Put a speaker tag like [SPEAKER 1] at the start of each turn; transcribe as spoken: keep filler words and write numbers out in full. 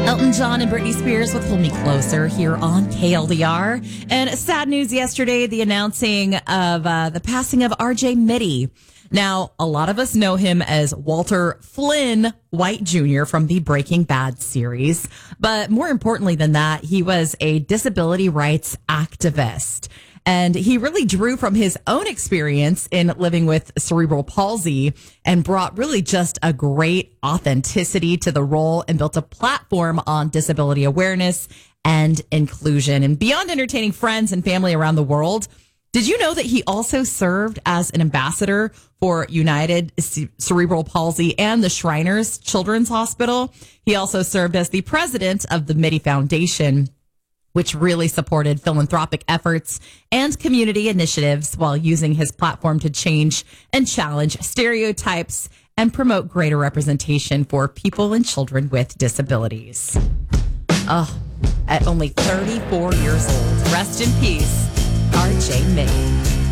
[SPEAKER 1] Elton John and Britney Spears with Hold Me Closer here on K L D R. And sad news yesterday, the announcing of uh, the passing of R J Mitte. Now, a lot of us know him as Walter Flynn White Junior from the Breaking Bad series. But more importantly than that, he was a disability rights activist. And he really drew from his own experience in living with cerebral palsy and brought really just a great authenticity to the role and built a platform on disability awareness and inclusion. And beyond entertaining friends and family around the world, did you know that he also served as an ambassador for United Cerebral Palsy and the Shriners Children's Hospital? He also served as the president of the Mitte Foundation, which really supported philanthropic efforts and community initiatives while using his platform to change and challenge stereotypes and promote greater representation for people and children with disabilities. Oh, at only thirty-four years old, rest in peace, R J Mitte.